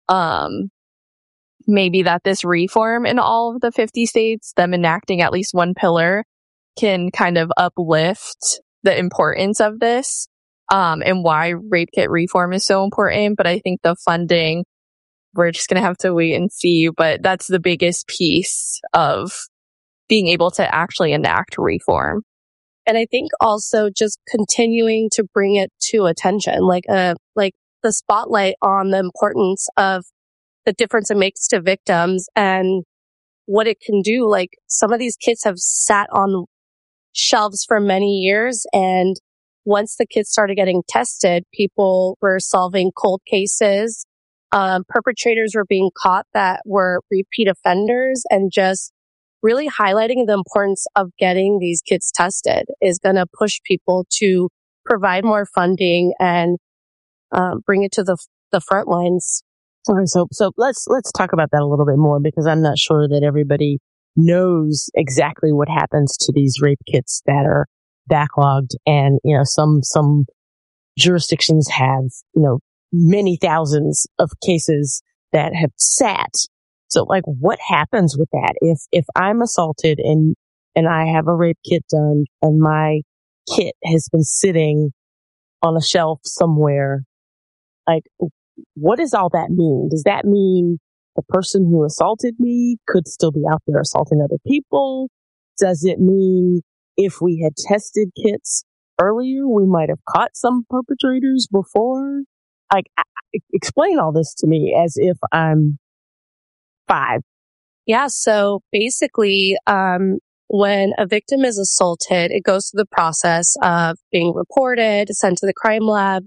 um, maybe that this reform in all of the 50 states, them enacting at least one pillar, can kind of uplift the importance of this, and why rape kit reform is so important. But I think the funding, we're just going to have to wait and see. But that's the biggest piece of being able to actually enact reform. And I think also just continuing to bring it to attention, like the spotlight on the importance of the difference it makes to victims and what it can do. Like, some of these kits have sat on shelves for many years, and once the kits started getting tested, people were solving cold cases. Perpetrators were being caught that were repeat offenders, and just really highlighting the importance of getting these kits tested is going to push people to provide more funding and bring it to the front lines. All right, so let's talk about that a little bit more, because I'm not sure that everybody knows exactly what happens to these rape kits that are backlogged. And, some jurisdictions have, many thousands of cases that have sat. So, like, what happens with that? If I'm assaulted and I have a rape kit done and my kit has been sitting on a shelf somewhere, like, what does all that mean? Does that mean the person who assaulted me could still be out there assaulting other people? Does it mean if we had tested kits earlier, we might have caught some perpetrators before? Like, explain all this to me as if I'm 5. Yeah. So basically, when a victim is assaulted, it goes through the process of being reported, sent to the crime lab.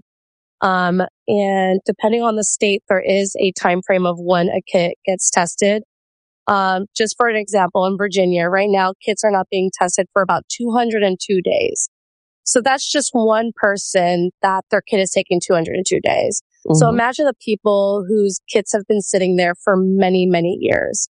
And depending on the state, there is a time frame of when a kit gets tested. Just for an example, in Virginia, right now, kits are not being tested for about 202 days. So that's just one person that their kit is taking 202 days. Mm-hmm. So imagine the people whose kits have been sitting there for many, many years.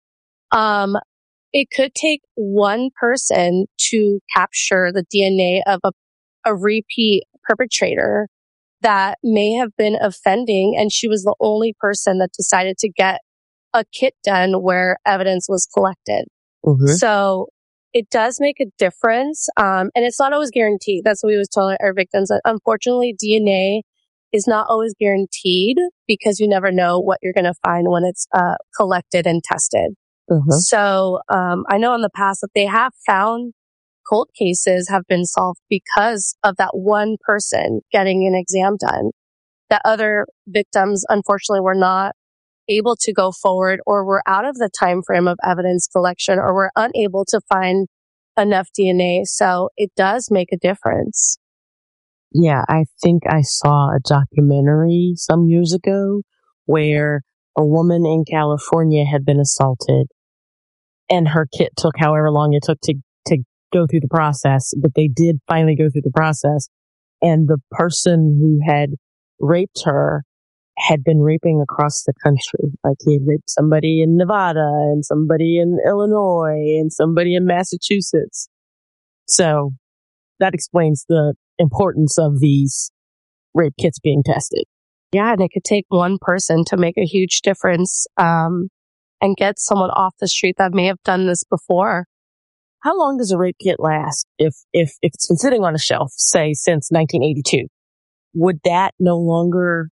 It could take one person to capture the DNA of a repeat perpetrator that may have been offending, and she was the only person that decided to get a kit done where evidence was collected. Mm-hmm. So it does make a difference, and it's not always guaranteed. That's what we always tell our victims. Unfortunately, DNA is not always guaranteed because you never know what you're going to find when it's collected and tested. Mm-hmm. So I know in the past that they have found cold cases have been solved because of that one person getting an exam done. That other victims, unfortunately, were not able to go forward, or were out of the time frame of evidence collection, or were unable to find enough DNA. So it does make a difference. Yeah, I think I saw a documentary some years ago where a woman in California had been assaulted, and her kit took however long it took to go through the process, but they did finally go through the process. And the person who had raped her had been raping across the country. Like, he had raped somebody in Nevada and somebody in Illinois and somebody in Massachusetts. So that explains the importance of these rape kits being tested. Yeah, and it could take one person to make a huge difference, and get someone off the street that may have done this before. How long does a rape kit last if it's been sitting on a shelf, say, since 1982? Would that no longer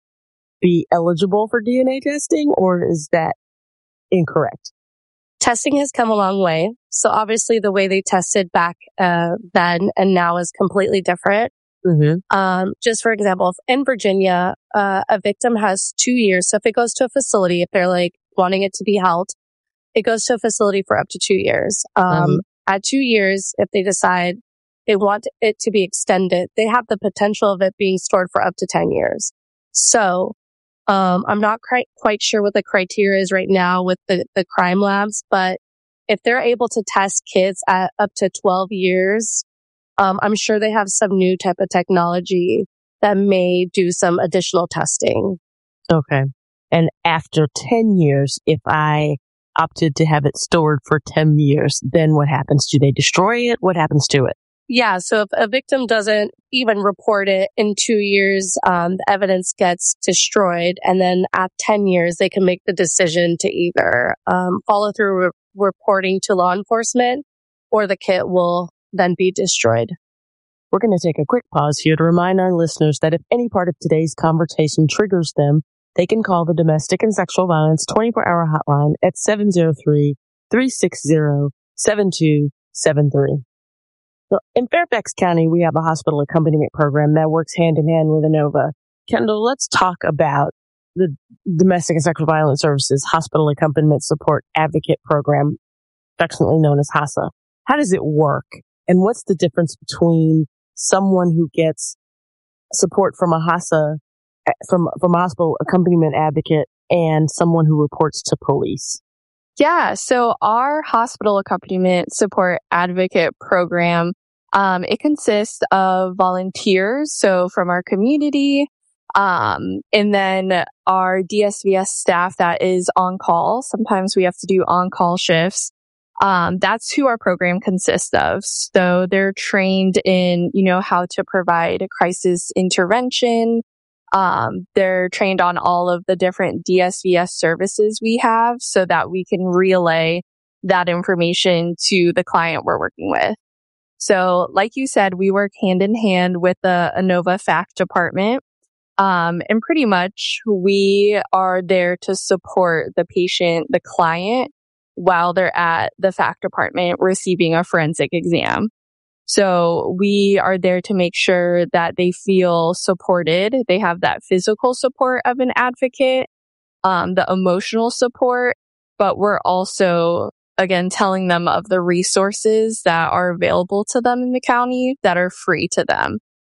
be eligible for DNA testing, or is that incorrect? Testing has come a long way. So obviously the way they tested back then and now is completely different. Mm-hmm. Just for example, if in Virginia, a victim has 2 years. So if it goes to a facility, if they're like wanting it to be held, it goes to a facility for up to 2 years. At 2 years, if they decide they want it to be extended, they have the potential of it being stored for up to 10 years. So I'm not quite sure what the criteria is right now with the crime labs, but if they're able to test kids at up to 12 years, I'm sure they have some new type of technology that may do some additional testing. Okay. And after 10 years, if I opted to have it stored for 10 years, then what happens? Do they destroy it? What happens to it? Yeah, so if a victim doesn't even report it in 2 years, the evidence gets destroyed. And then at 10 years, they can make the decision to either follow through reporting to law enforcement, or the kit will then be destroyed. We're going to take a quick pause here to remind our listeners that if any part of today's conversation triggers them, they can call the Domestic and Sexual Violence 24-hour hotline at 703-360-7273. So in Fairfax County, we have a hospital accompaniment program that works hand in hand with Inova. Kendall, let's talk about the Domestic and Sexual Violence Services Hospital Accompaniment Support Advocate Program, affectionately known as HASA. How does it work? And what's the difference between someone who gets support from a HASA, from a hospital accompaniment advocate, and someone who reports to police? Yeah, so our hospital accompaniment support advocate program, it consists of volunteers, so from our community, and then our DSVS staff that is on call. Sometimes we have to do on-call shifts. That's who our program consists of. So they're trained in, how to provide a crisis intervention. They're trained on all of the different DSVS services we have so that we can relay that information to the client we're working with. So like you said, we work hand in hand with the Inova FACT department. And pretty much we are there to support the patient, the client, while they're at the FACT department receiving a forensic exam. So we are there to make sure that they feel supported. They have that physical support of an advocate, the emotional support, but we're also, again, telling them of the resources that are available to them in the county that are free to them.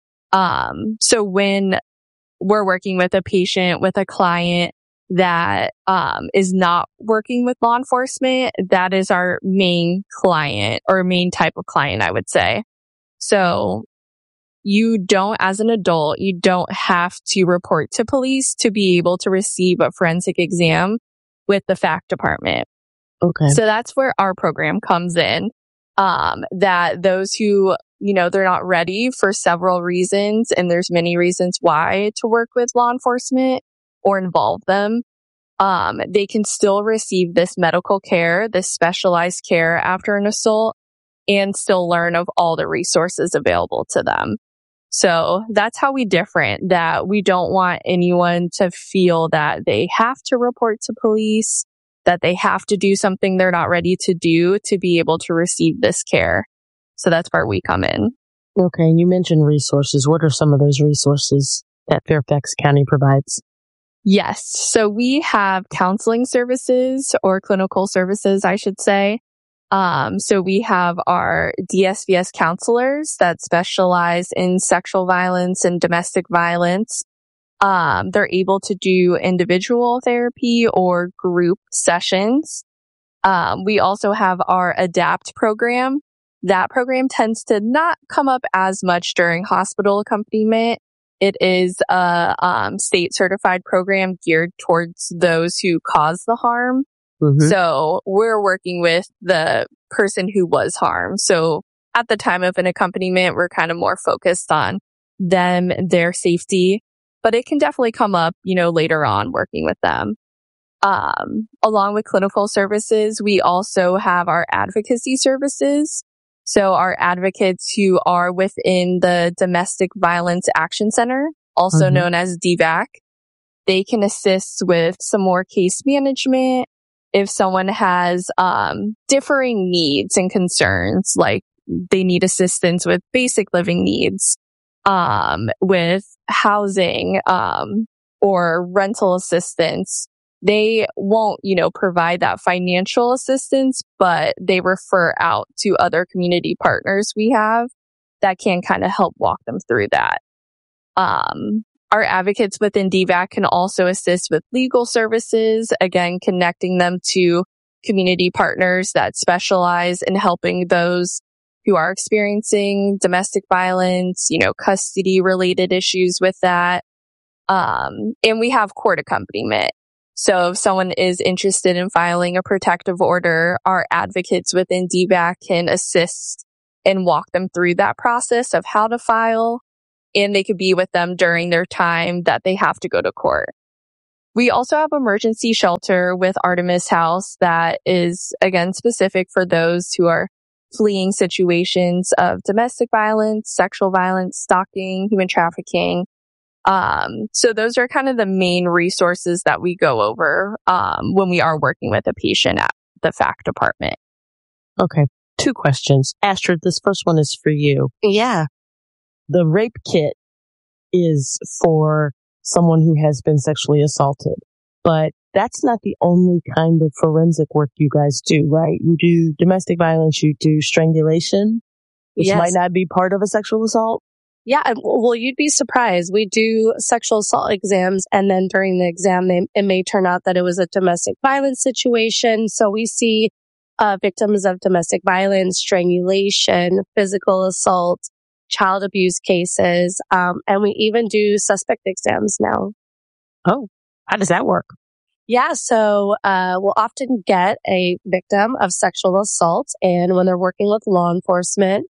So when we're working with a patient, with a client that is not working with law enforcement, that is our main client, or main type of client, I would say. So you don't, as an adult, you don't have to report to police to be able to receive a forensic exam with the FACT department. Okay. So that's where our program comes in. That those who, they're not ready for several reasons, and there's many reasons why to work with law enforcement or involve them. They can still receive this medical care, this specialized care after an assault, and still learn of all the resources available to them. So that's how we different, that we don't want anyone to feel that they have to report to police, that they have to do something they're not ready to do to be able to receive this care. So that's where we come in. Okay. And you mentioned resources. What are some of those resources that Fairfax County provides? Yes. So we have counseling services, or clinical services, I should say. So we have our DSVS counselors that specialize in sexual violence and domestic violence. They're able to do individual therapy or group sessions. We also have our ADAPT program. That program tends to not come up as much during hospital accompaniment. It is a state certified program geared towards those who cause the harm. Mm-hmm. So we're working with the person who was harmed. So at the time of an accompaniment, we're kind of more focused on them, their safety, but it can definitely come up, later on working with them. Along with clinical services, we also have our advocacy services. So our advocates who are within the Domestic Violence Action Center, also known as DVAC, they can assist with some more case management. If someone has differing needs and concerns, like they need assistance with basic living needs, with housing, or rental assistance, they won't, provide that financial assistance, but they refer out to other community partners we have that can kind of help walk them through that. Our advocates within DVAC can also assist with legal services, again, connecting them to community partners that specialize in helping those who are experiencing domestic violence, custody related issues with that. And we have court accompaniment. So if someone is interested in filing a protective order, our advocates within DVAC can assist and walk them through that process of how to file, and they could be with them during their time that they have to go to court. We also have emergency shelter with Artemis House that is, again, specific for those who are fleeing situations of domestic violence, sexual violence, stalking, human trafficking. So those are kind of the main resources that we go over when we are working with a patient at the FACT department. Okay. 2 questions. Astrid, this first one is for you. Yeah. The rape kit is for someone who has been sexually assaulted, but that's not the only kind of forensic work you guys do, right? You do domestic violence, you do strangulation, which might not be part of a sexual assault. Yeah, well, you'd be surprised. We do sexual assault exams, and then during the exam, it may turn out that it was a domestic violence situation. So we see victims of domestic violence, strangulation, physical assault, child abuse cases, and we even do suspect exams now. Oh, how does that work? Yeah, so we'll often get a victim of sexual assault, and when they're working with law enforcement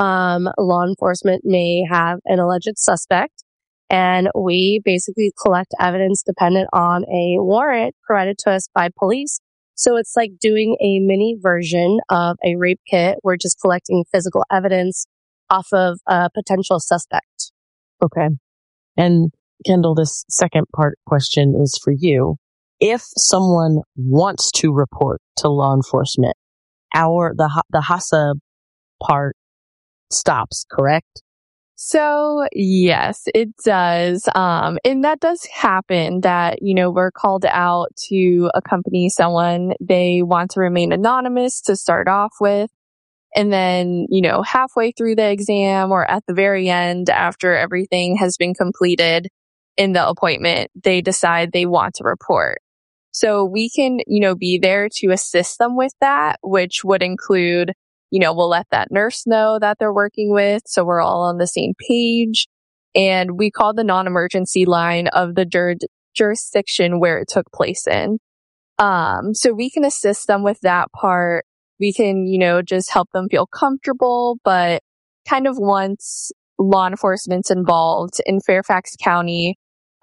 may have an alleged suspect, and we basically collect evidence dependent on a warrant provided to us by police. So it's like doing a mini version of a rape kit. We're just collecting physical evidence off of a potential suspect. Okay. And Kendall, this second part question is for you. If someone wants to report to law enforcement, the HASA part stops, correct? So yes, it does. And that does happen that, we're called out to accompany someone. They want to remain anonymous to start off with. And then, halfway through the exam or at the very end, after everything has been completed in the appointment, they decide they want to report. So we can, be there to assist them with that, which would include, we'll let that nurse know that they're working with, so we're all on the same page. And we call the non-emergency line of the jurisdiction where it took place in. So we can assist them with that part. We can, just help them feel comfortable, but kind of once law enforcement's involved in Fairfax County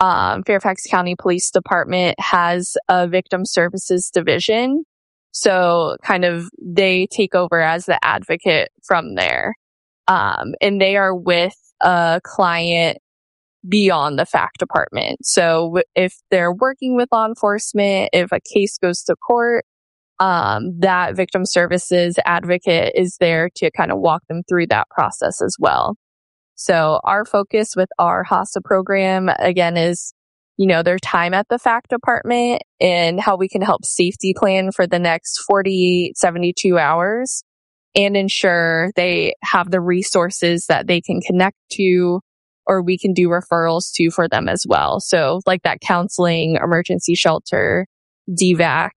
Police Department has a victim services division. So kind of they take over as the advocate from there. And they are with a client beyond the FACT department. So if they're working with law enforcement, if a case goes to court, that victim services advocate is there to kind of walk them through that process as well. So our focus with our HASA program, again, is, their time at the FACT department and how we can help safety plan for the next 48, 72 hours and ensure they have the resources that they can connect to or we can do referrals to for them as well. So like that counseling, emergency shelter, DVAC.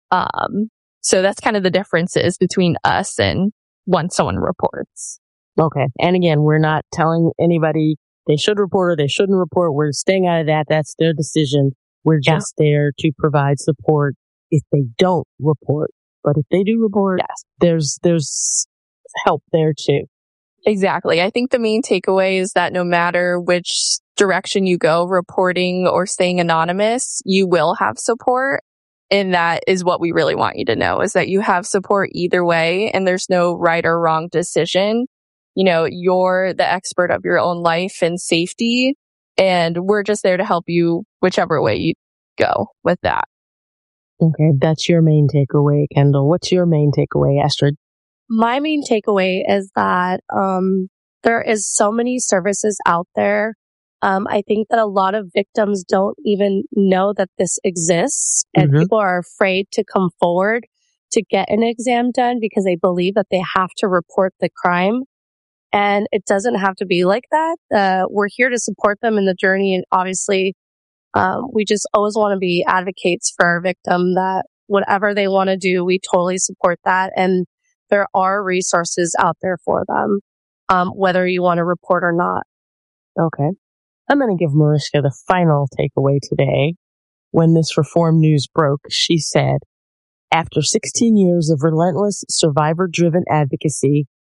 So that's kind of the differences between us and when someone reports. Okay. And again, we're not telling anybody they should report or they shouldn't report. We're staying out of that. That's their decision. We're just there to provide support if they don't report. But if they do report, there's help there too. Exactly. I think the main takeaway is that no matter which direction you go, reporting or staying anonymous, you will have support. And that is what we really want you to know, is that you have support either way and there's no right or wrong decision. You're the expert of your own life and safety, and we're just there to help you whichever way you go with that. Okay, that's your main takeaway, Kendall. What's your main takeaway, Astrid? My main takeaway is that there is so many services out there. I think that a lot of victims don't even know that this exists, and people are afraid to come forward to get an exam done because they believe that they have to report the crime. And it doesn't have to be like that. We're here to support them in the journey. And obviously, we just always want to be advocates for our victim that whatever they want to do, we totally support that. And there are resources out there for them, whether you want to report or not. Okay. I'm going to give Mariska the final takeaway today. When this reform news broke, she said, after 16 years of relentless survivor-driven advocacy,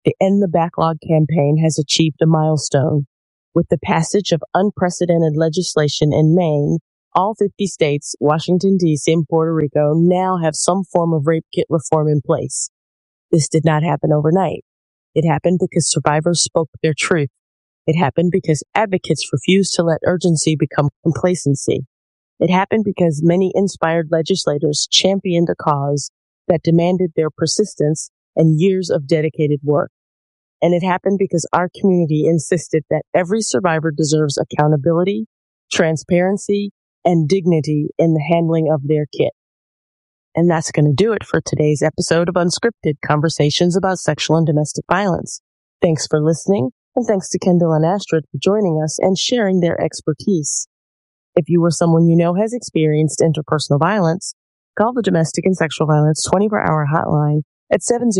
The End the Backlog campaign has achieved a milestone. With the passage of unprecedented legislation in Maine, all 50 states, Washington, D.C., and Puerto Rico now have some form of rape kit reform in place. This did not happen overnight. It happened because survivors spoke their truth. It happened because advocates refused to let urgency become complacency. It happened because many inspired legislators championed a cause that demanded their persistence and years of dedicated work. And it happened because our community insisted that every survivor deserves accountability, transparency, and dignity in the handling of their kit. And that's going to do it for today's episode of Unscripted Conversations about Sexual and Domestic Violence. Thanks for listening, and thanks to Kendall and Astrid for joining us and sharing their expertise. If you or someone you know has experienced interpersonal violence, call the Domestic and Sexual Violence 24-hour hotline at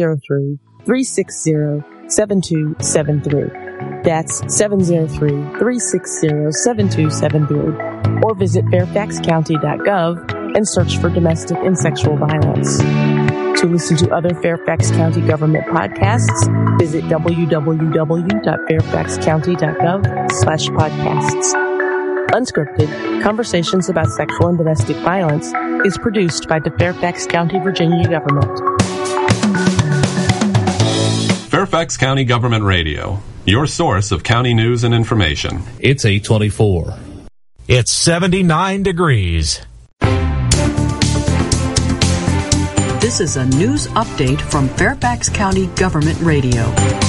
703-360-7273. That's 703-360-7273. Or visit fairfaxcounty.gov and search for domestic and sexual violence. To listen to other Fairfax County government podcasts, visit www.fairfaxcounty.gov/podcasts. Unscripted, Conversations about Sexual and Domestic Violence is produced by the Fairfax County, Virginia government. Fairfax County Government Radio, your source of county news and information. It's 8:24. It's 79 degrees. This is a news update from Fairfax County Government Radio.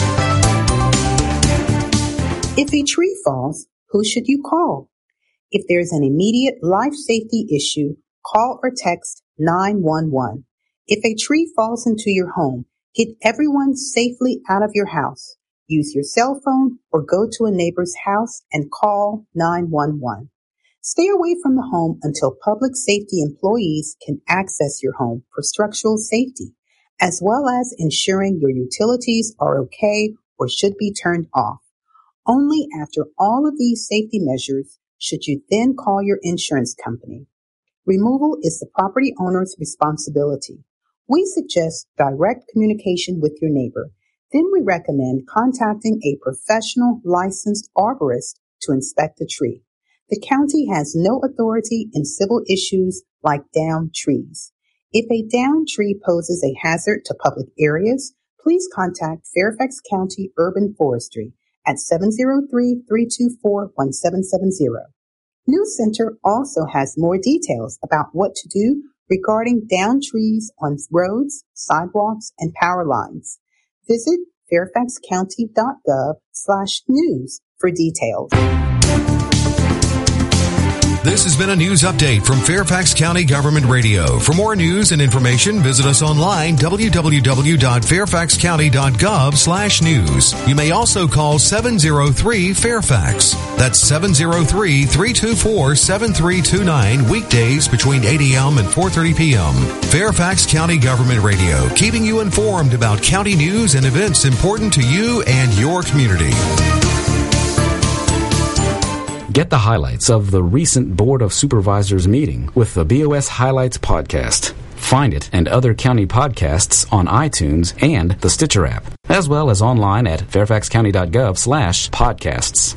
If a tree falls, who should you call? If there's an immediate life safety issue, call or text 911. If a tree falls into your home, get everyone safely out of your house. Use your cell phone or go to a neighbor's house and call 911. Stay away from the home until public safety employees can access your home for structural safety, as well as ensuring your utilities are okay or should be turned off. Only after all of these safety measures should you then call your insurance company. Removal is the property owner's responsibility. We suggest direct communication with your neighbor. Then we recommend contacting a professional licensed arborist to inspect the tree. The county has no authority in civil issues like downed trees. If a downed tree poses a hazard to public areas, please contact Fairfax County Urban Forestry at 703-324-1770. News Center also has more details about what to do regarding downed trees on roads, sidewalks, and power lines. Visit fairfaxcounty.gov/news for details. This has been a news update from Fairfax County Government Radio. For more news and information, visit us online, www.fairfaxcounty.gov/news. You may also call 703-FAIRFAX. That's 703-324-7329, weekdays between 8 a.m. and 4:30 p.m. Fairfax County Government Radio, keeping you informed about county news and events important to you and your community. Get the highlights of the recent Board of Supervisors meeting with the BOS Highlights podcast. Find it and other county podcasts on iTunes and the Stitcher app, as well as online at fairfaxcounty.gov/podcasts.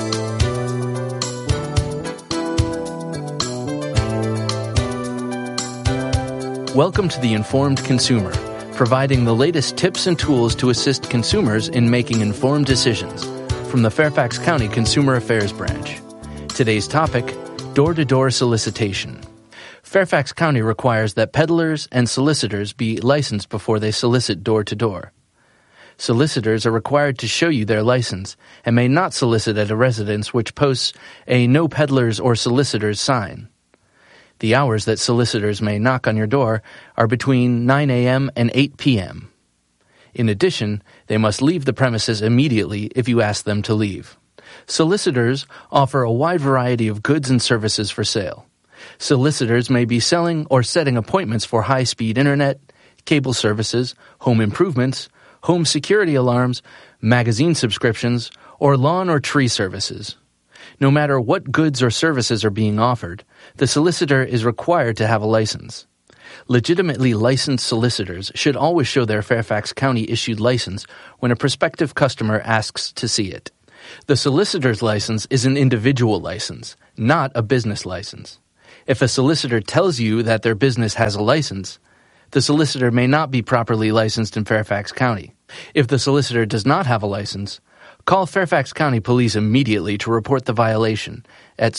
Welcome to The Informed Consumer, providing the latest tips and tools to assist consumers in making informed decisions. From the Fairfax County Consumer Affairs Branch. Today's topic, door-to-door solicitation. Fairfax County requires that peddlers and solicitors be licensed before they solicit door-to-door. Solicitors are required to show you their license and may not solicit at a residence which posts a No Peddlers or Solicitors sign. The hours that solicitors may knock on your door are between 9 a.m. and 8 p.m. In addition, they must leave the premises immediately if you ask them to leave. Solicitors offer a wide variety of goods and services for sale. Solicitors may be selling or setting appointments for high-speed internet, cable services, home improvements, home security alarms, magazine subscriptions, or lawn or tree services. No matter what goods or services are being offered, the solicitor is required to have a license. Legitimately licensed solicitors should always show their Fairfax County-issued license when a prospective customer asks to see it. The solicitor's license is an individual license, not a business license. If a solicitor tells you that their business has a license, the solicitor may not be properly licensed in Fairfax County. If the solicitor does not have a license, call Fairfax County Police immediately to report the violation at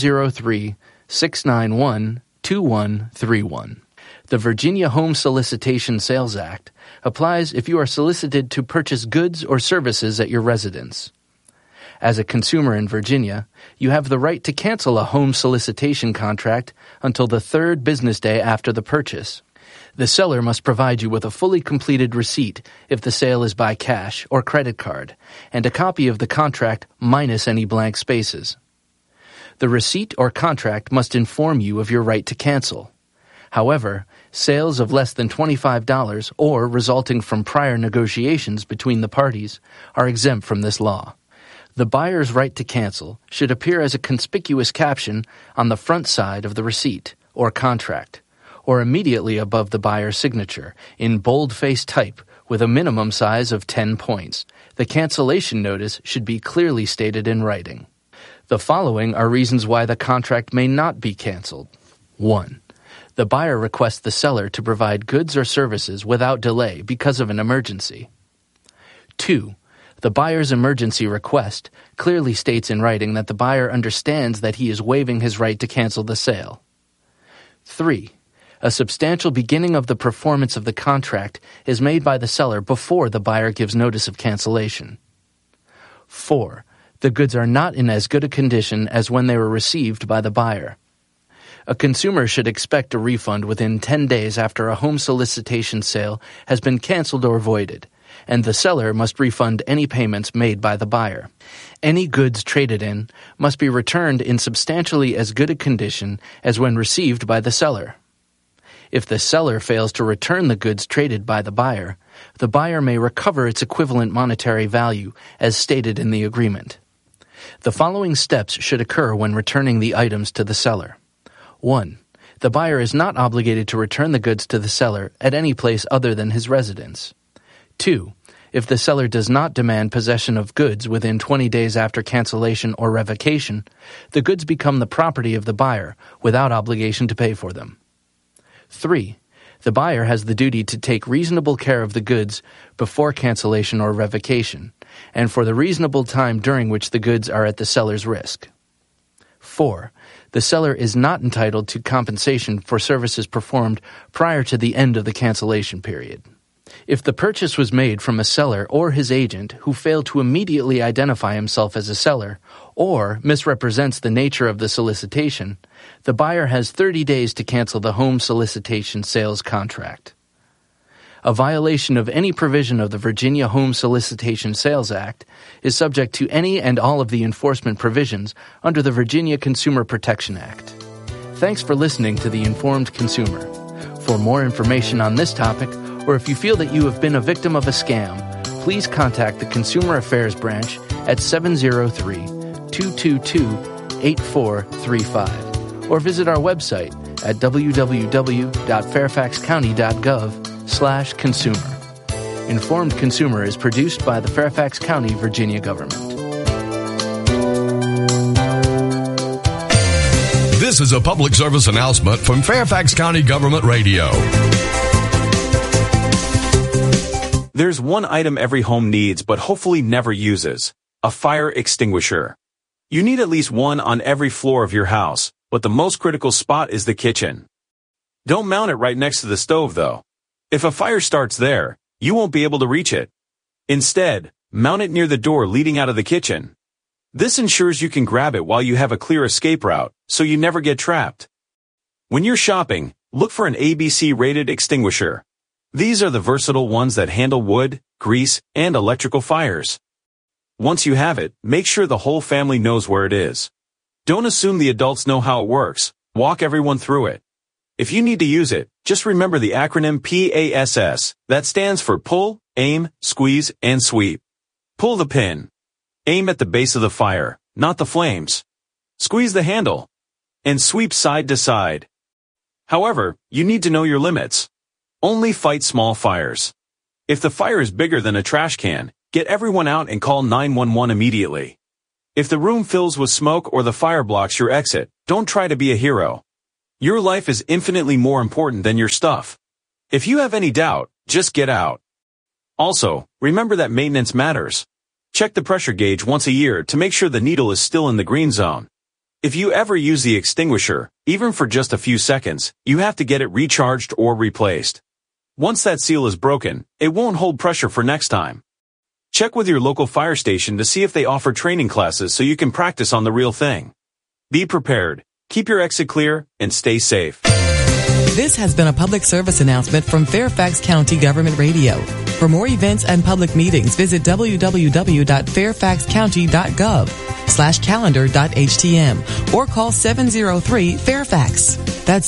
703-691-2131. The Virginia Home Solicitation Sales Act applies if you are solicited to purchase goods or services at your residence. As a consumer in Virginia, you have the right to cancel a home solicitation contract until the third business day after the purchase. The seller must provide you with a fully completed receipt if the sale is by cash or credit card, and a copy of the contract minus any blank spaces. The receipt or contract must inform you of your right to cancel. However, sales of less than $25 or resulting from prior negotiations between the parties are exempt from this law. The buyer's right to cancel should appear as a conspicuous caption on the front side of the receipt or contract, or immediately above the buyer's signature in bold-faced type with a minimum size of 10 points. The cancellation notice should be clearly stated in writing. The following are reasons why the contract may not be canceled. 1. The buyer requests the seller to provide goods or services without delay because of an emergency. 2. The buyer's emergency request clearly states in writing that the buyer understands that he is waiving his right to cancel the sale. 3. A substantial beginning of the performance of the contract is made by the seller before the buyer gives notice of cancellation. 4. The goods are not in as good a condition as when they were received by the buyer. A consumer should expect a refund within 10 days after a home solicitation sale has been canceled or voided, and the seller must refund any payments made by the buyer. Any goods traded in must be returned in substantially as good a condition as when received by the seller. If the seller fails to return the goods traded by the buyer may recover its equivalent monetary value as stated in the agreement. The following steps should occur when returning the items to the seller. 1. The buyer is not obligated to return the goods to the seller at any place other than his residence. 2. If the seller does not demand possession of goods within 20 days after cancellation or revocation, the goods become the property of the buyer without obligation to pay for them. 3. The buyer has the duty to take reasonable care of the goods before cancellation or revocation, and for the reasonable time during which the goods are at the seller's risk. 4. The seller is not entitled to compensation for services performed prior to the end of the cancellation period. If the purchase was made from a seller or his agent who failed to immediately identify himself as a seller or misrepresents the nature of the solicitation, the buyer has 30 days to cancel the home solicitation sales contract. A violation of any provision of the Virginia Home Solicitation Sales Act is subject to any and all of the enforcement provisions under the Virginia Consumer Protection Act. Thanks for listening to The Informed Consumer. For more information on this topic, or if you feel that you have been a victim of a scam, please contact the Consumer Affairs Branch at 703-222-8435 or visit our website at www.fairfaxcounty.gov/consumer. Informed Consumer is produced by the Fairfax County, Virginia government. This is a public service announcement from Fairfax County Government Radio. There's one item every home needs but hopefully never uses: a fire extinguisher. You need at least one on every floor of your house, but the most critical spot is the kitchen. Don't mount it right next to the stove, though. If a fire starts there, you won't be able to reach it. Instead, mount it near the door leading out of the kitchen. This ensures you can grab it while you have a clear escape route, so you never get trapped. When you're shopping, look for an ABC-rated extinguisher. These are the versatile ones that handle wood, grease, and electrical fires. Once you have it, make sure the whole family knows where it is. Don't assume the adults know how it works. Walk everyone through it. If you need to use it, just remember the acronym PASS. That stands for pull, aim, squeeze, and sweep. Pull the pin. Aim at the base of the fire, not the flames. Squeeze the handle. And sweep side to side. However, you need to know your limits. Only fight small fires. If the fire is bigger than a trash can, get everyone out and call 911 immediately. If the room fills with smoke or the fire blocks your exit, don't try to be a hero. Your life is infinitely more important than your stuff. If you have any doubt, just get out. Also, remember that maintenance matters. Check the pressure gauge once a year to make sure the needle is still in the green zone. If you ever use the extinguisher, even for just a few seconds, you have to get it recharged or replaced. Once that seal is broken, it won't hold pressure for next time. Check with your local fire station to see if they offer training classes so you can practice on the real thing. Be prepared, keep your exit clear, and stay safe. This has been a public service announcement from Fairfax County Government Radio. For more events and public meetings, visit www.fairfaxcounty.gov/calendar.htm or call 703-FAIRFAX. That's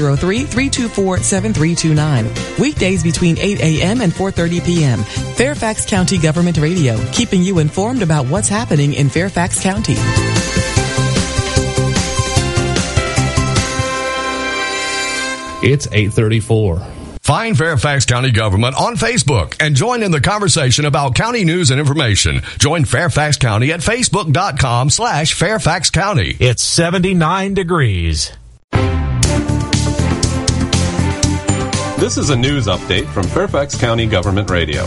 703-324-7329. Weekdays between 8 a.m. and 4:30 p.m. Fairfax County Government Radio, keeping you informed about what's happening in Fairfax County. It's 8:34. Find Fairfax County Government on Facebook and join in the conversation about county news and information. Join Fairfax County at facebook.com/Fairfax County. It's 79 degrees. This is a news update from Fairfax County Government Radio.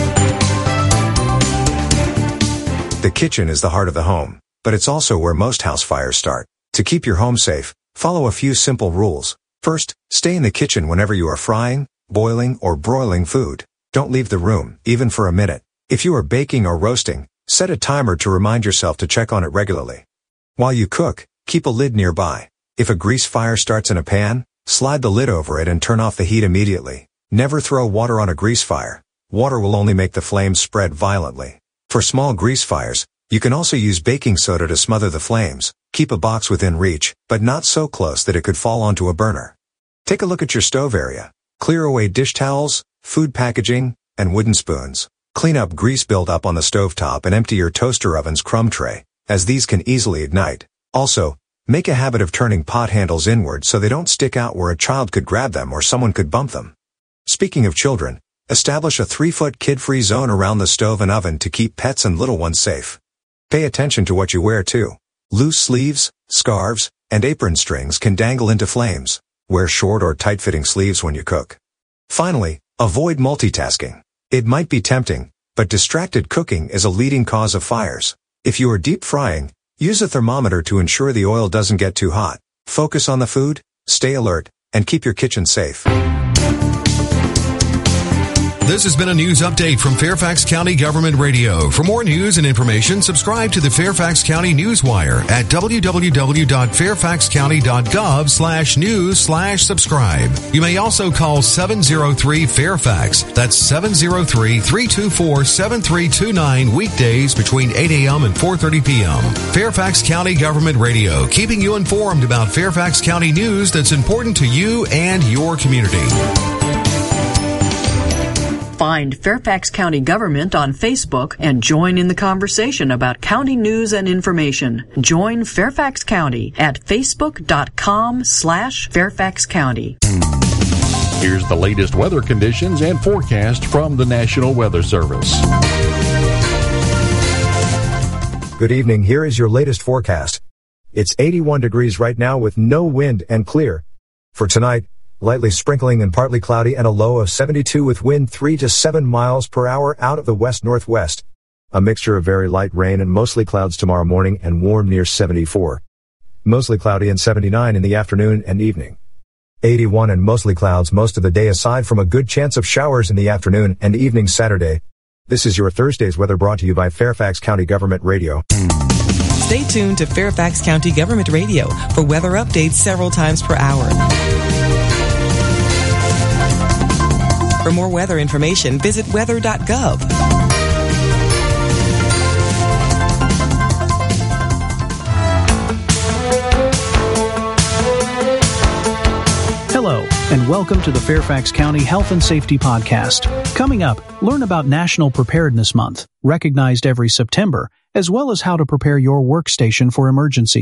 The kitchen is the heart of the home, but it's also where most house fires start. To keep your home safe, follow a few simple rules. First, stay in the kitchen whenever you are frying, boiling, or broiling food. Don't leave the room, even for a minute. If you are baking or roasting, set a timer to remind yourself to check on it regularly. While you cook, keep a lid nearby. If a grease fire starts in a pan, slide the lid over it and turn off the heat immediately. Never throw water on a grease fire. Water will only make the flames spread violently. For small grease fires, you can also use baking soda to smother the flames. Keep a box within reach, but not so close that it could fall onto a burner. Take a look at your stove area. Clear away dish towels, food packaging, and wooden spoons. Clean up grease buildup on the stovetop and empty your toaster oven's crumb tray, as these can easily ignite. Also, make a habit of turning pot handles inward so they don't stick out where a child could grab them or someone could bump them. Speaking of children, establish a 3-foot kid-free zone around the stove and oven to keep pets and little ones safe. Pay attention to what you wear too. Loose sleeves, scarves, and apron strings can dangle into flames. Wear short or tight-fitting sleeves when you cook. Finally, avoid multitasking. It might be tempting, but distracted cooking is a leading cause of fires. If you are deep frying, use a thermometer to ensure the oil doesn't get too hot. Focus on the food, stay alert, and keep your kitchen safe. This has been a news update from Fairfax County Government Radio. For more news and information, subscribe to the Fairfax County Newswire at www.fairfaxcounty.gov/news/subscribe. You may also call 703-FAIRFAX. That's 703-324-7329 weekdays between 8 a.m. and 4:30 p.m. Fairfax County Government Radio, keeping you informed about Fairfax County news that's important to you and your community. Find Fairfax County Government on Facebook and join in the conversation about county news and information. Join Fairfax County at facebook.com/Fairfax County. Here's the latest weather conditions and forecast from the National Weather Service. Good evening. Here is your latest forecast. It's 81 degrees right now with no wind and clear. For tonight, lightly sprinkling and partly cloudy and a low of 72 with wind 3 to 7 miles per hour out of the west-northwest. A mixture of very light rain and mostly clouds tomorrow morning and warm near 74. Mostly cloudy and 79 in the afternoon and evening. 81 and mostly clouds most of the day aside from a good chance of showers in the afternoon and evening Saturday. This is your Thursday's weather brought to you by Fairfax County Government Radio. Stay tuned to Fairfax County Government Radio for weather updates several times per hour. For more weather information, visit weather.gov. Hello, and welcome to the Fairfax County Health and Safety Podcast. Coming up, learn about National Preparedness Month, recognized every September, as well as how to prepare your workstation for emergencies.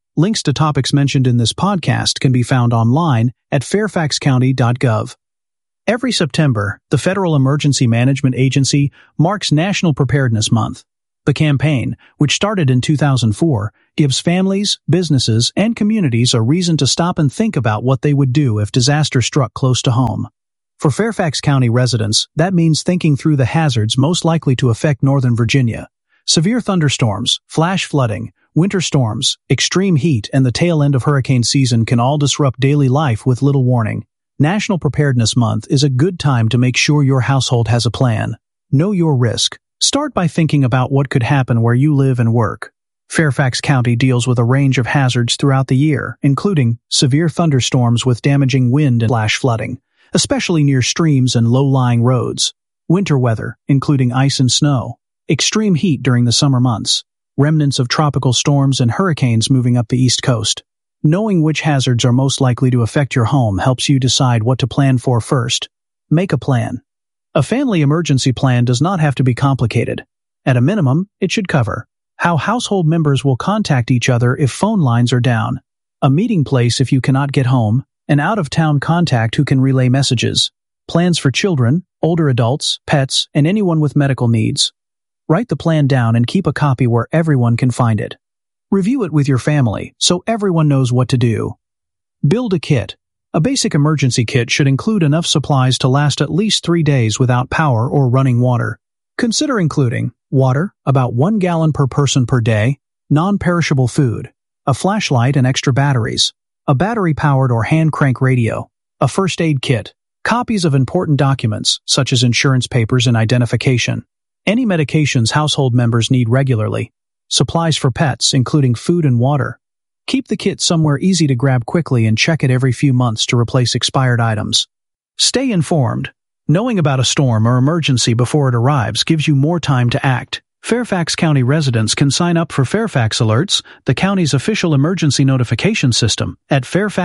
Links to topics mentioned in this podcast can be found online at fairfaxcounty.gov. Every September, the Federal Emergency Management Agency marks National Preparedness Month. The campaign, which started in 2004, gives families, businesses, and communities a reason to stop and think about what they would do if disaster struck close to home. For Fairfax County residents, that means thinking through the hazards most likely to affect Northern Virginia. Severe thunderstorms, flash flooding, winter storms, extreme heat, and the tail end of hurricane season can all disrupt daily life with little warning. National Preparedness Month is a good time to make sure your household has a plan. Know your risk. Start by thinking about what could happen where you live and work. Fairfax County deals with a range of hazards throughout the year, including severe thunderstorms with damaging wind and flash flooding, especially near streams and low-lying roads, winter weather, including ice and snow, extreme heat during the summer months, remnants of tropical storms and hurricanes moving up the East Coast. Knowing which hazards are most likely to affect your home helps you decide what to plan for first. Make a plan. A family emergency plan does not have to be complicated. At a minimum, it should cover how household members will contact each other if phone lines are down, a meeting place if you cannot get home, an out-of-town contact who can relay messages, plans for children, older adults, pets, and anyone with medical needs. Write the plan down and keep a copy where everyone can find it. Review it with your family so everyone knows what to do. Build a kit. A basic emergency kit should include enough supplies to last at least 3 days without power or running water. Consider including water, about 1 gallon per person per day, non-perishable food, a flashlight and extra batteries, a battery-powered or hand-crank radio, a first aid kit, copies of important documents such as insurance papers and identification, any medications household members need regularly, supplies for pets including food and water. Keep the kit somewhere easy to grab quickly and check it every few months to replace expired items. Stay informed. Knowing about a storm or emergency before it arrives gives you more time to act. Fairfax County residents can sign up for Fairfax Alerts, the county's official emergency notification system, at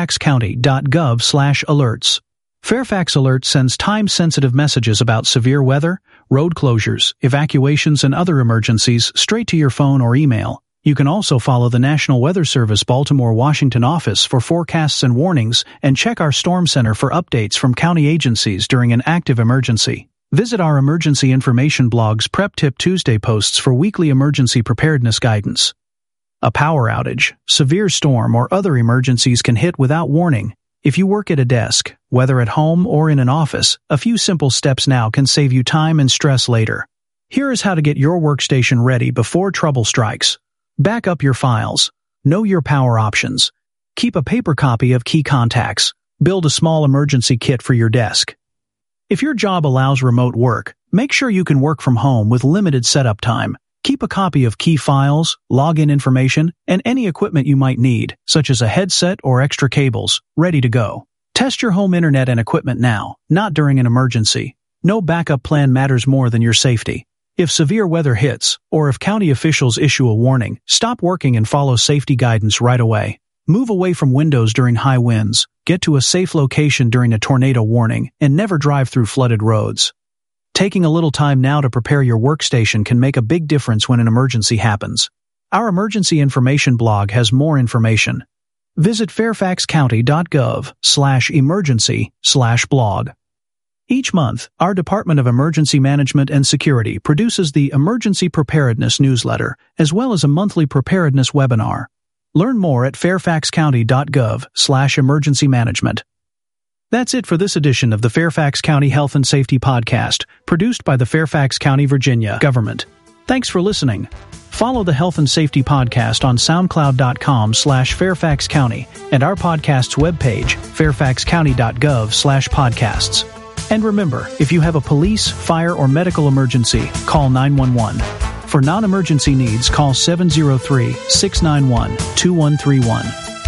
fairfaxcounty.gov/alerts. Fairfax Alert sends time-sensitive messages about severe weather, road closures, evacuations, and other emergencies straight to your phone or email. You can also follow the National Weather Service Baltimore-Washington office for forecasts and warnings, and check our Storm Center for updates from county agencies during an active emergency. Visit our emergency information blog's Prep Tip Tuesday posts for weekly emergency preparedness guidance. A power outage, severe storm, or other emergencies can hit without warning. If you work at a desk, whether at home or in an office, a few simple steps now can save you time and stress later. Here is how to get your workstation ready before trouble strikes. Back up your files. Know your power options. Keep a paper copy of key contacts. Build a small emergency kit for your desk. If your job allows remote work, make sure you can work from home with limited setup time. Keep a copy of key files, login information, and any equipment you might need, such as a headset or extra cables, ready to go. Test your home internet and equipment now, not during an emergency. No backup plan matters more than your safety. If severe weather hits, or if county officials issue a warning, stop working and follow safety guidance right away. Move away from windows during high winds, get to a safe location during a tornado warning, and never drive through flooded roads. Taking a little time now to prepare your workstation can make a big difference when an emergency happens. Our emergency information blog has more information. Visit fairfaxcounty.gov/emergency/blog. Each month, our Department of Emergency Management and Security produces the Emergency Preparedness newsletter, as well as a monthly preparedness webinar. Learn more at fairfaxcounty.gov/emergency management. That's it for this edition of the Fairfax County Health and Safety Podcast, produced by the Fairfax County, Virginia government. Thanks for listening. Follow the Health and Safety Podcast on soundcloud.com/Fairfax County and our podcast's webpage, fairfaxcounty.gov/podcasts. And remember, if you have a police, fire, or medical emergency, call 911. For non-emergency needs, call 703-691-2131.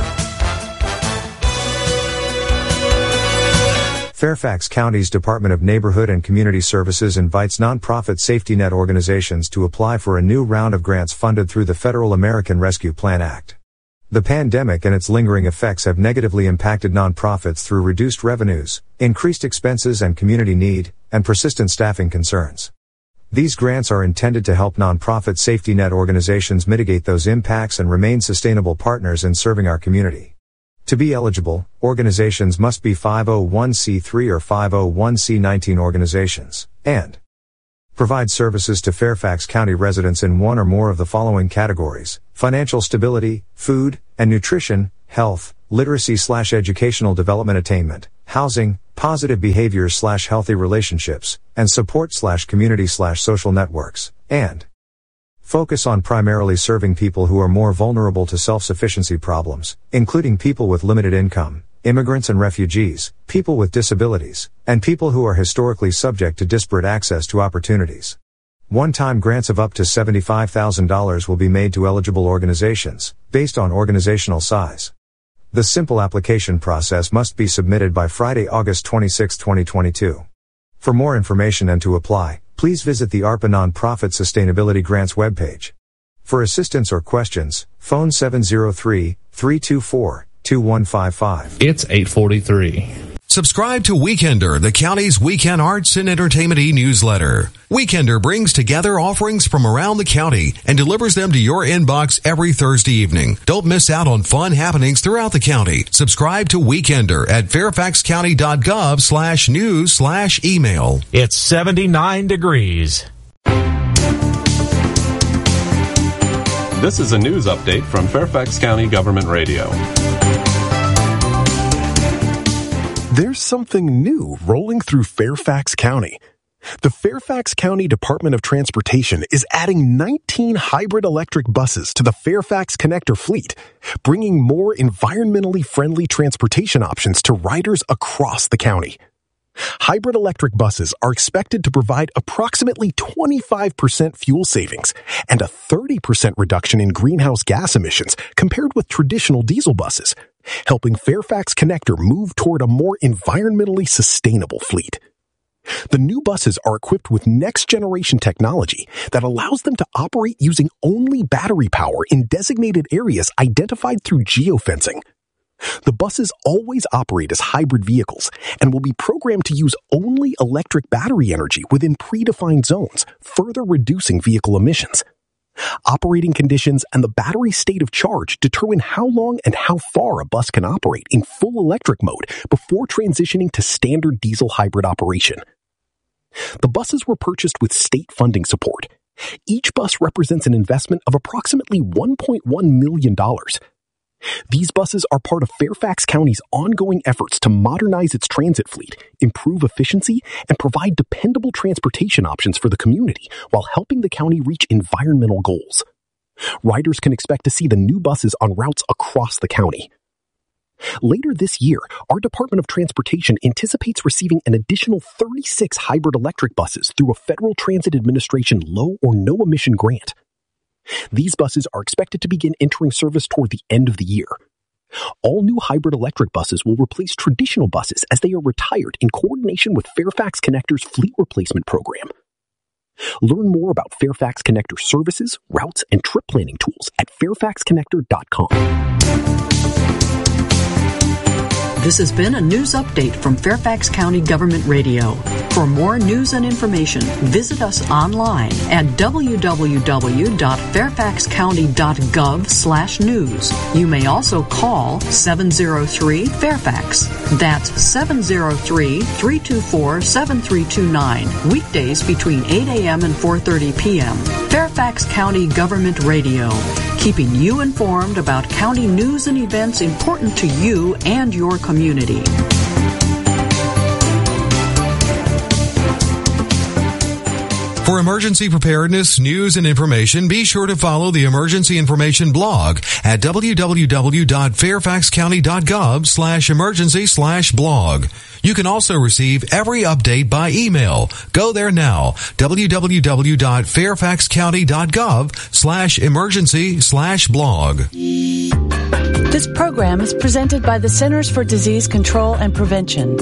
Fairfax County's Department of Neighborhood and Community Services invites nonprofit safety net organizations to apply for a new round of grants funded through the Federal American Rescue Plan Act. The pandemic and its lingering effects have negatively impacted nonprofits through reduced revenues, increased expenses and community need, and persistent staffing concerns. These grants are intended to help nonprofit safety net organizations mitigate those impacts and remain sustainable partners in serving our community. To be eligible, organizations must be 501c3 or 501c19 organizations, and provide services to Fairfax County residents in one or more of the following categories: financial stability, food and nutrition, health, literacy/educational development attainment, housing, positive behaviors/healthy relationships, and support/community/social networks, and focus on primarily serving people who are more vulnerable to self-sufficiency problems, including people with limited income, immigrants and refugees, people with disabilities, and people who are historically subject to disparate access to opportunities. One-time grants of up to $75,000 will be made to eligible organizations, based on organizational size. The simple application process must be submitted by Friday, August 26, 2022. For more information and to apply, please visit the ARPA Nonprofit Sustainability Grants webpage. For assistance or questions, phone 703-324-2155. It's 8:43. Subscribe to Weekender, the county's weekend arts and entertainment e-newsletter. Weekender brings together offerings from around the county and delivers them to your inbox every Thursday evening. Don't miss out on fun happenings throughout the county. Subscribe to Weekender at fairfaxcounty.gov/news/email. It's 79 degrees. This is a news update from Fairfax County Government Radio. There's something new rolling through Fairfax County. The Fairfax County Department of Transportation is adding 19 hybrid electric buses to the Fairfax Connector fleet, bringing more environmentally friendly transportation options to riders across the county. Hybrid electric buses are expected to provide approximately 25% fuel savings and a 30% reduction in greenhouse gas emissions compared with traditional diesel buses, helping Fairfax Connector move toward a more environmentally sustainable fleet. The new buses are equipped with next-generation technology that allows them to operate using only battery power in designated areas identified through geofencing. The buses always operate as hybrid vehicles and will be programmed to use only electric battery energy within predefined zones, further reducing vehicle emissions. Operating conditions and the battery state of charge determine how long and how far a bus can operate in full electric mode before transitioning to standard diesel hybrid operation. The buses were purchased with state funding support. Each bus represents an investment of approximately $1.1 million. These buses are part of Fairfax County's ongoing efforts to modernize its transit fleet, improve efficiency, and provide dependable transportation options for the community while helping the county reach environmental goals. Riders can expect to see the new buses on routes across the county. Later this year, our Department of Transportation anticipates receiving an additional 36 hybrid electric buses through a Federal Transit Administration low or no emission grant. These buses are expected to begin entering service toward the end of the year. All new hybrid electric buses will replace traditional buses as they are retired in coordination with Fairfax Connector's fleet replacement program. Learn more about Fairfax Connector services, routes, and trip planning tools at fairfaxconnector.com. This has been a news update from Fairfax County Government Radio. For more news and information, visit us online at www.fairfaxcounty.gov/news. You may also call 703-FAIRFAX. That's 703-324-7329. Weekdays between 8 a.m. and 4:30 p.m. Fairfax County Government Radio, keeping you informed about county news and events important to you and your community. For emergency preparedness, news, and information, be sure to follow the Emergency Information blog at www.fairfaxcounty.gov/emergency/blog. You can also receive every update by email. Go there now, www.fairfaxcounty.gov/emergency/blog. This program is presented by the Centers for Disease Control and Prevention.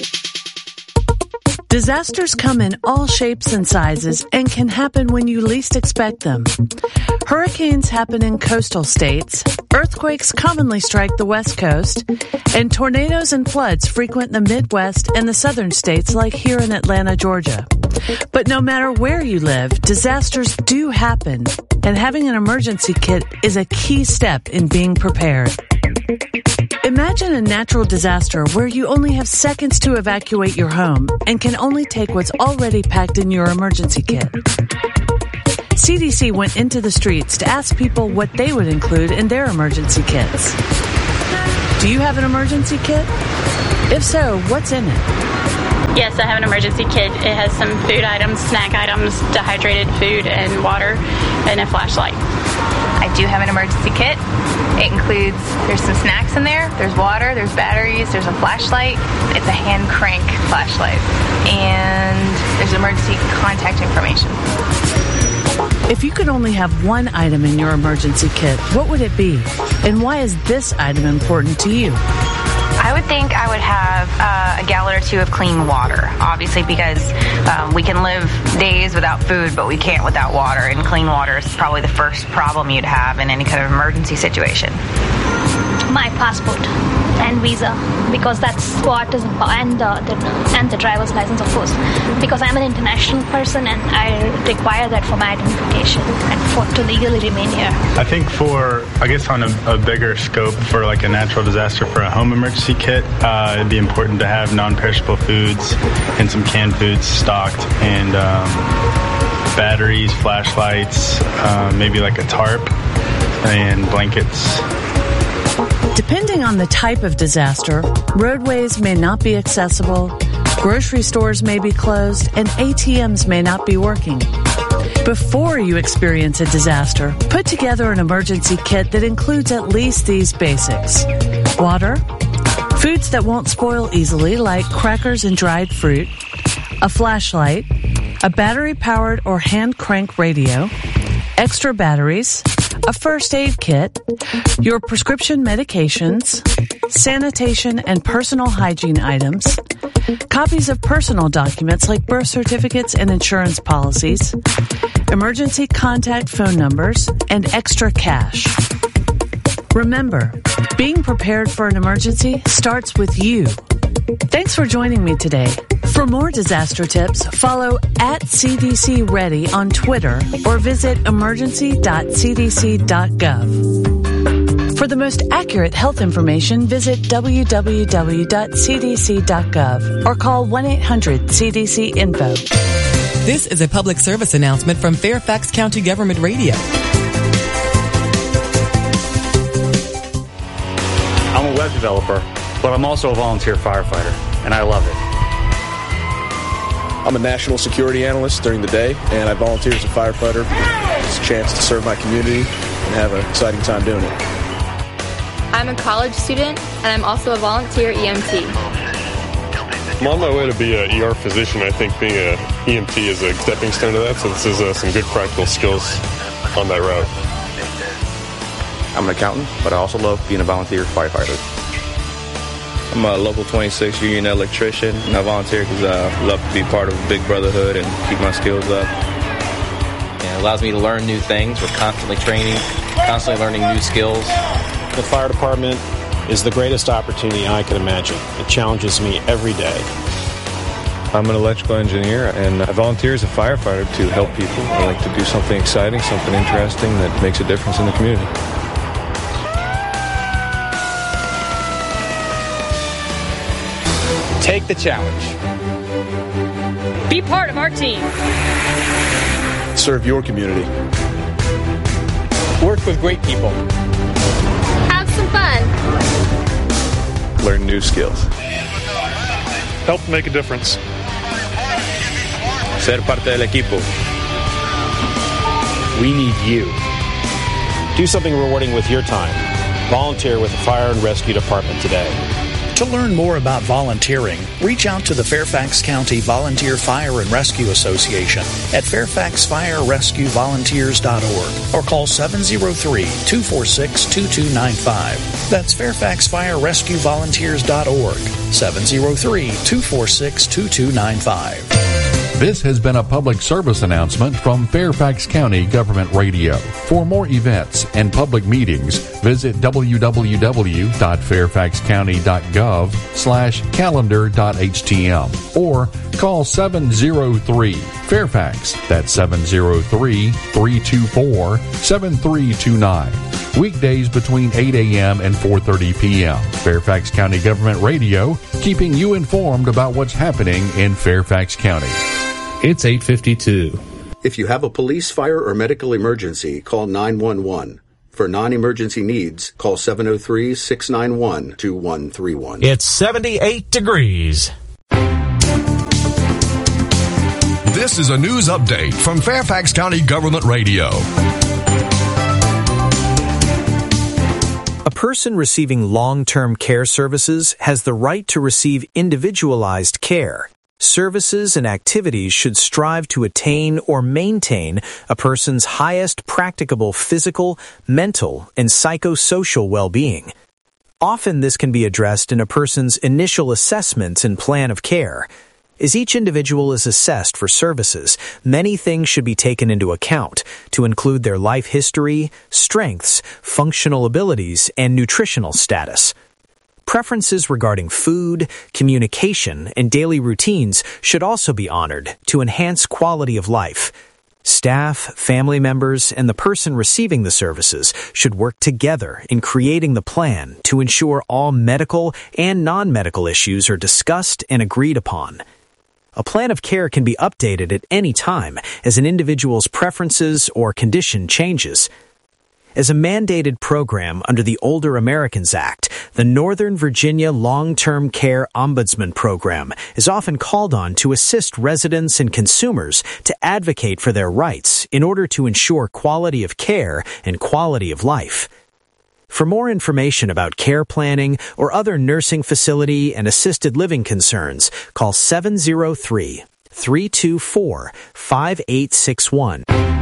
Disasters come in all shapes and sizes and can happen when you least expect them. Hurricanes happen in coastal states, earthquakes commonly strike the West Coast, and tornadoes and floods frequent the Midwest and the southern states like here in Atlanta, Georgia. But no matter where you live, disasters do happen, and having an emergency kit is a key step in being prepared. Imagine a natural disaster where you only have seconds to evacuate your home and can only take what's already packed in your emergency kit. CDC went into the streets to ask people what they would include in their emergency kits. Do you have an emergency kit? If so, what's in it? Yes, I have an emergency kit. It has some food items, snack items, dehydrated food and water, and a flashlight. I do have an emergency kit. It includes, there's some snacks in there, there's water, there's batteries, there's a flashlight. It's a hand crank flashlight. And there's emergency contact information. If you could only have one item in your emergency kit, what would it be? And why is this item important to you? I would think I would have a gallon or two of clean water, obviously, because we can live days without food, but we can't without water. And clean water is probably the first problem you'd have in any kind of emergency situation. My passport and visa, because that's what is important, and the driver's license, of course, because I'm an international person and I require that for my identification and to legally remain here. I think on a bigger scope for like a natural disaster, for a home emergency kit, it'd be important to have non-perishable foods and some canned foods stocked, and batteries, flashlights, maybe like a tarp and blankets. Depending on the type of disaster, roadways may not be accessible, grocery stores may be closed, and ATMs may not be working. Before you experience a disaster, put together an emergency kit that includes at least these basics: water, foods that won't spoil easily like crackers and dried fruit, a flashlight, a battery-powered or hand-crank radio, extra batteries, a first aid kit, your prescription medications, sanitation and personal hygiene items, copies of personal documents like birth certificates and insurance policies, emergency contact phone numbers, and extra cash. Remember, being prepared for an emergency starts with you. Thanks for joining me today. For more disaster tips, follow @CDC Ready on Twitter or visit emergency.cdc.gov. For the most accurate health information, visit www.cdc.gov or call 1-800-CDC-INFO. This is a public service announcement from Fairfax County Government Radio. I'm a web developer, but I'm also a volunteer firefighter, and I love it. I'm a national security analyst during the day, and I volunteer as a firefighter. It's a chance to serve my community and have an exciting time doing it. I'm a college student, and I'm also a volunteer EMT. I'm on my way to be an ER physician. I think being an EMT is a stepping stone to that, so this is some good practical skills on that route. I'm an accountant, but I also love being a volunteer firefighter. I'm a local 26 union electrician, and I volunteer because I love to be part of a big brotherhood and keep my skills up. It allows me to learn new things. We're constantly training, constantly learning new skills. The fire department is the greatest opportunity I can imagine. It challenges me every day. I'm an electrical engineer, and I volunteer as a firefighter to help people. I like to do something exciting, something interesting that makes a difference in the community. Take the challenge. Be part of our team. Serve your community. Work with great people. Have some fun. Learn new skills. Help make a difference. Ser parte del equipo. We need you. Do something rewarding with your time. Volunteer with the Fire and Rescue Department today. To learn more about volunteering, reach out to the Fairfax County Volunteer Fire and Rescue Association at fairfaxfirerescuevolunteers.org or call 703-246-2295. That's fairfaxfirerescuevolunteers.org, 703-246-2295. This has been a public service announcement from Fairfax County Government Radio. For more events and public meetings, visit www.fairfaxcounty.gov/calendar.htm or call 703-FAIRFAX. That's 703-324-7329. Weekdays between 8 a.m. and 4:30 p.m. Fairfax County Government Radio, keeping you informed about what's happening in Fairfax County. It's 8:52. If you have a police, fire, or medical emergency, call 911. For non-emergency needs, call 703-691-2131. It's 78 degrees. This is a news update from Fairfax County Government Radio. A person receiving long-term care services has the right to receive individualized care. Services and activities should strive to attain or maintain a person's highest practicable physical, mental, and psychosocial well-being. Often this can be addressed in a person's initial assessment and plan of care. As each individual is assessed for services, many things should be taken into account to include their life history, strengths, functional abilities, and nutritional status. Preferences regarding food, communication, and daily routines should also be honored to enhance quality of life. Staff, family members, and the person receiving the services should work together in creating the plan to ensure all medical and non-medical issues are discussed and agreed upon. A plan of care can be updated at any time as an individual's preferences or condition changes. As a mandated program under the Older Americans Act, the Northern Virginia Long-Term Care Ombudsman Program is often called on to assist residents and consumers to advocate for their rights in order to ensure quality of care and quality of life. For more information about care planning or other nursing facility and assisted living concerns, call 703-324-5861.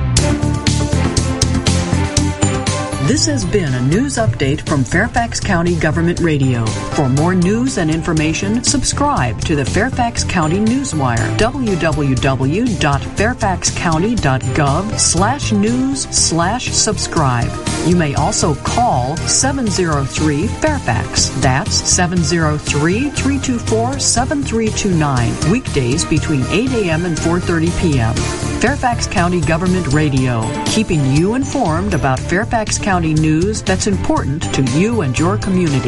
This has been a news update from Fairfax County Government Radio. For more news and information, subscribe to the Fairfax County Newswire, www.fairfaxcounty.gov/news/subscribe. You may also call 703-FAIRFAX. That's 703-324-7329. Weekdays between 8 a.m. and 4:30 p.m. Fairfax County Government Radio, keeping you informed about Fairfax County news that's important to you and your community.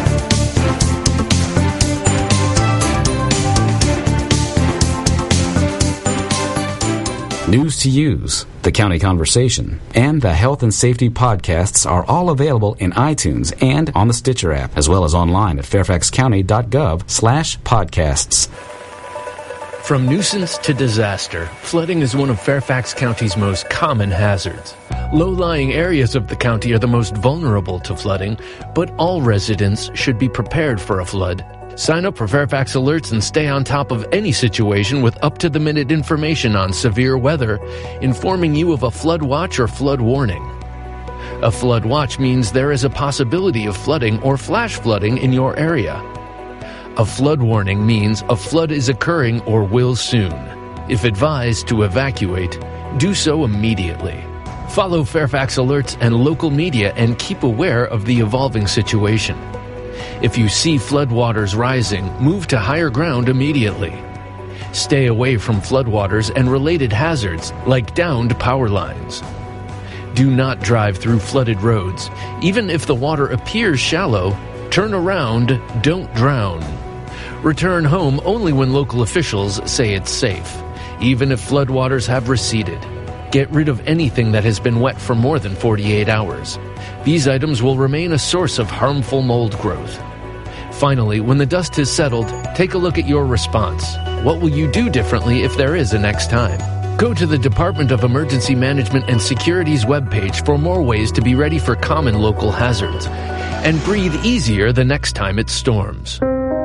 News to Use, The County Conversation, and the Health and Safety podcasts are all available in iTunes and on the Stitcher app, as well as online at fairfaxcounty.gov/podcasts. From nuisance to disaster, flooding is one of Fairfax County's most common hazards. Low-lying areas of the county are the most vulnerable to flooding, but all residents should be prepared for a flood. Sign up for Fairfax Alerts and stay on top of any situation with up-to-the-minute information on severe weather, informing you of a flood watch or flood warning. A flood watch means there is a possibility of flooding or flash flooding in your area. A flood warning means a flood is occurring or will soon. If advised to evacuate, do so immediately. Follow Fairfax Alerts and local media and keep aware of the evolving situation. If you see floodwaters rising, move to higher ground immediately. Stay away from floodwaters and related hazards like downed power lines. Do not drive through flooded roads. Even if the water appears shallow, turn around, don't drown. Return home only when local officials say it's safe, even if floodwaters have receded. Get rid of anything that has been wet for more than 48 hours. These items will remain a source of harmful mold growth. Finally, when the dust has settled, take a look at your response. What will you do differently if there is a next time? Go to the Department of Emergency Management and Security's webpage for more ways to be ready for common local hazards. And breathe easier the next time it storms.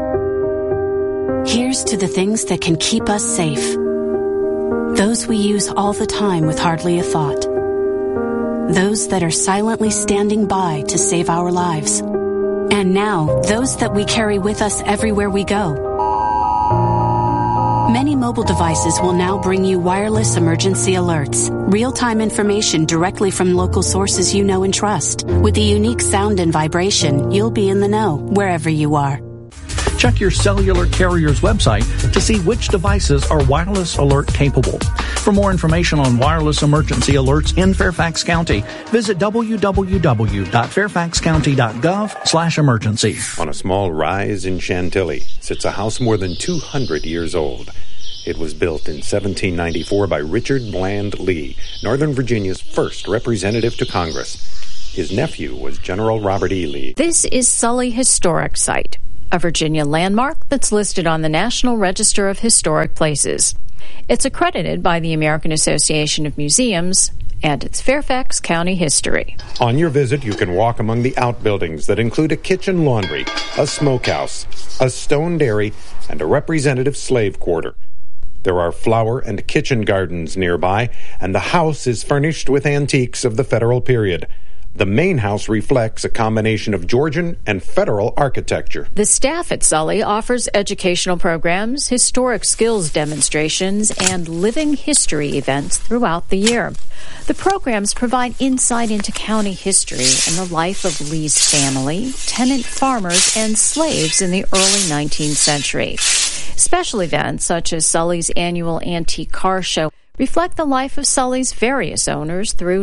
Here's to the things that can keep us safe. Those we use all the time with hardly a thought. Those that are silently standing by to save our lives. And now, those that we carry with us everywhere we go. Many mobile devices will now bring you wireless emergency alerts. Real-time information directly from local sources you know and trust. With the unique sound and vibration, you'll be in the know wherever you are. Check your cellular carrier's website to see which devices are wireless alert capable. For more information on wireless emergency alerts in Fairfax County, visit www.fairfaxcounty.gov/emergency. On a small rise in Chantilly sits a house more than 200 years old. It was built in 1794 by Richard Bland Lee, Northern Virginia's first representative to Congress. His nephew was General Robert E. Lee. This is Sully Historic Site, a Virginia landmark that's listed on the National Register of Historic Places. It's accredited by the American Association of Museums, and it's Fairfax County history. On your visit, you can walk among the outbuildings that include a kitchen laundry, a smokehouse, a stone dairy, and a representative slave quarter. There are flower and kitchen gardens nearby, and the house is furnished with antiques of the federal period. The main house reflects a combination of Georgian and federal architecture. The staff at Sully offers educational programs, historic skills demonstrations, and living history events throughout the year. The programs provide insight into county history and the life of Lee's family, tenant farmers, and slaves in the early 19th century. Special events, such as Sully's annual antique car show, reflect the life of Sully's various owners through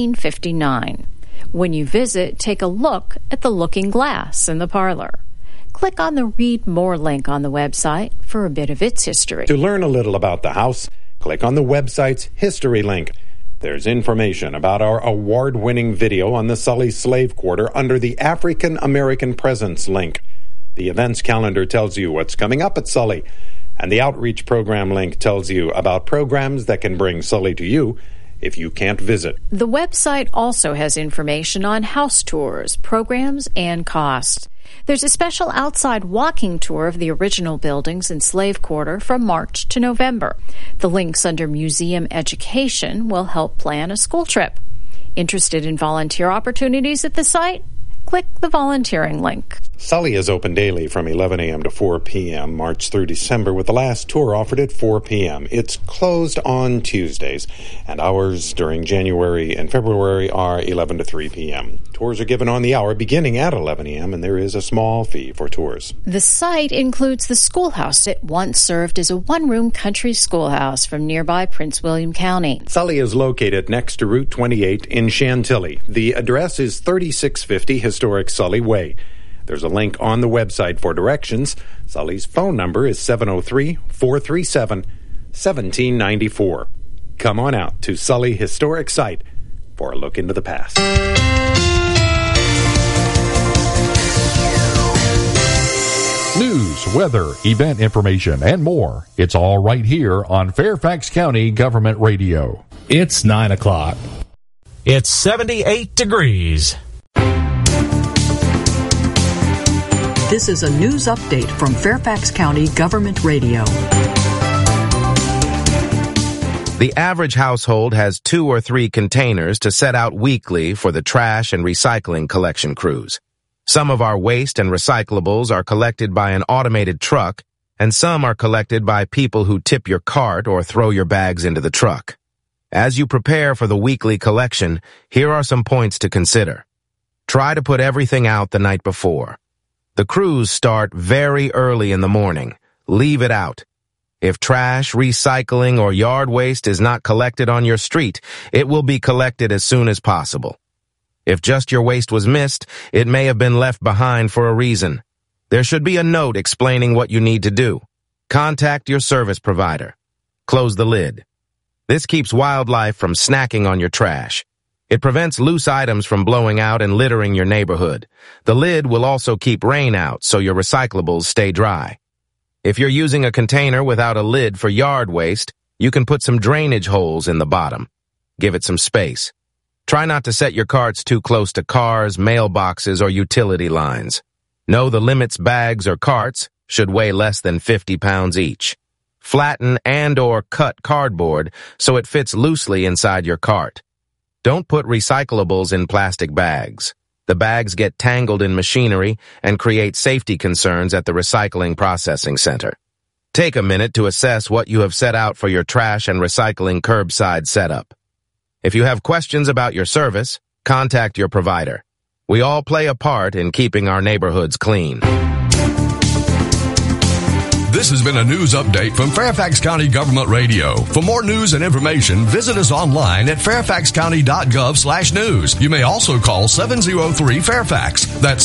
1959. When you visit, take a look at the looking glass in the parlor. Click on the Read More link on the website for a bit of its history. To learn a little about the house, click on the website's history link. There's information about our award-winning video on the Sully Slave Quarter under the African American Presence link. The events calendar tells you what's coming up at Sully, and the outreach program link tells you about programs that can bring Sully to you if you can't visit. The website also has information on house tours, programs, and costs. There's a special outside walking tour of the original buildings and slave quarter from March to November. The links under Museum Education will help plan a school trip. Interested in volunteer opportunities at the site? Click the volunteering link. Sully is open daily from 11 a.m. to 4 p.m. March through December, with the last tour offered at 4 p.m. It's closed on Tuesdays, and hours during January and February are 11 to 3 p.m. Tours are given on the hour beginning at 11 a.m., and there is a small fee for tours. The site includes the schoolhouse. It once served as a one-room country schoolhouse from nearby Prince William County. Sully is located next to Route 28 in Chantilly. The address is 3650 Historic Sully Way. There's a link on the website for directions. Sully's phone number is 703-437-1794. Come on out to Sully Historic Site for a look into the past. News, weather, event information, and more. It's all right here on Fairfax County Government Radio. It's 9 o'clock. It's 78 degrees. This is a news update from Fairfax County Government Radio. The average household has 2 or 3 containers to set out weekly for the trash and recycling collection crews. Some of our waste and recyclables are collected by an automated truck, and some are collected by people who tip your cart or throw your bags into the truck. As you prepare for the weekly collection, here are some points to consider. Try to put everything out the night before. The crews start very early in the morning. Leave it out. If trash, recycling, or yard waste is not collected on your street, it will be collected as soon as possible. If just your waste was missed, it may have been left behind for a reason. There should be a note explaining what you need to do. Contact your service provider. Close the lid. This keeps wildlife from snacking on your trash. It prevents loose items from blowing out and littering your neighborhood. The lid will also keep rain out so your recyclables stay dry. If you're using a container without a lid for yard waste, you can put some drainage holes in the bottom. Give it some space. Try not to set your carts too close to cars, mailboxes, or utility lines. Know the limits bags or carts should weigh less than 50 pounds each. Flatten and/or cut cardboard so it fits loosely inside your cart. Don't put recyclables in plastic bags. The bags get tangled in machinery and create safety concerns at the recycling processing center. Take a minute to assess what you have set out for your trash and recycling curbside setup. If you have questions about your service, contact your provider. We all play a part in keeping our neighborhoods clean. This has been a news update from Fairfax County Government Radio. For more news and information, visit us online at fairfaxcounty.gov/news. You may also call 703-FAIRFAX. That's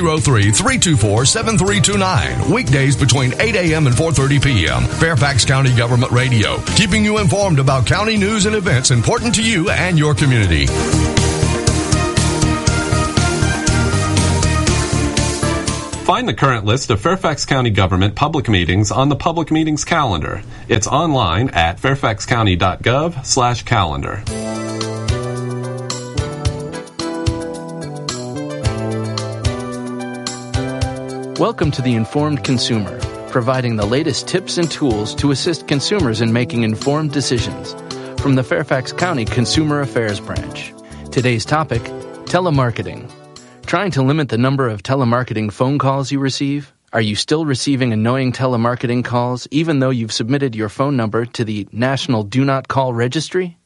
703-324-7329. Weekdays between 8 a.m. and 4:30 p.m. Fairfax County Government Radio, keeping you informed about county news and events important to you and your community. Find the current list of Fairfax County government public meetings on the public meetings calendar. It's online at fairfaxcounty.gov/calendar. Welcome to The Informed Consumer, providing the latest tips and tools to assist consumers in making informed decisions. From the Fairfax County Consumer Affairs Branch. Today's topic, telemarketing. Trying to limit the number of telemarketing phone calls you receive? Are you still receiving annoying telemarketing calls even though you've submitted your phone number to the National Do Not Call Registry?